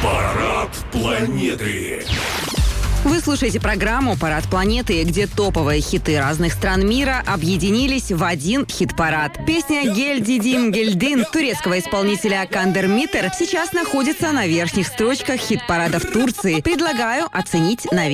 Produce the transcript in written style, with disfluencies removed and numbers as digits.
Парад планеты. Вы слушаете программу «Парад планеты», где топовые хиты разных стран мира объединились в один хит-парад. Песня «Гель Дидим Гельдин» турецкого исполнителя Кандер Митер сейчас находится на верхних строчках хит-парада в Турции. Предлагаю оценить новинку.